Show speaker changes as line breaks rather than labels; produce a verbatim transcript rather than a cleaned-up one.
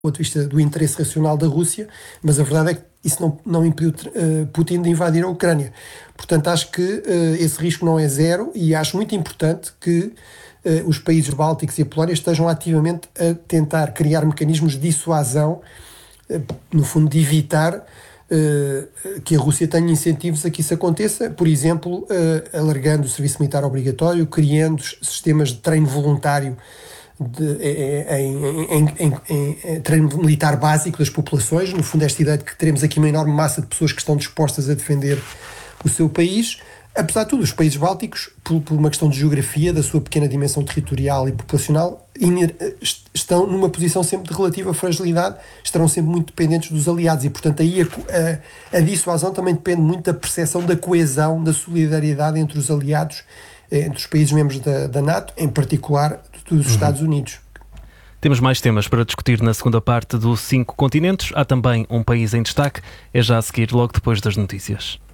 ponto de vista do interesse racional da Rússia, mas a verdade é que isso não, não impediu uh, Putin de invadir a Ucrânia. Portanto, acho que uh, esse risco não é zero e acho muito importante que uh, os países bálticos e a Polónia estejam ativamente a tentar criar mecanismos de dissuasão, uh, no fundo de evitar uh, que a Rússia tenha incentivos a que isso aconteça, por exemplo, uh, alargando o serviço militar obrigatório, criando sistemas de treino voluntário De, em, em, em, em, em treino militar básico das populações. No fundo, esta ideia de que teremos aqui uma enorme massa de pessoas que estão dispostas a defender o seu país. Apesar de tudo, os países bálticos, por, por uma questão de geografia, da sua pequena dimensão territorial e populacional, estão numa posição sempre de relativa fragilidade, estarão sempre muito dependentes dos aliados e, portanto, aí a, a, a dissuasão também depende muito da percepção da coesão, da solidariedade entre os aliados, entre os países membros da, da NATO, em particular dos Estados Unidos.
Temos mais temas para discutir na segunda parte do Cinco Continentes. Há também um país em destaque. É já a seguir, logo depois das notícias.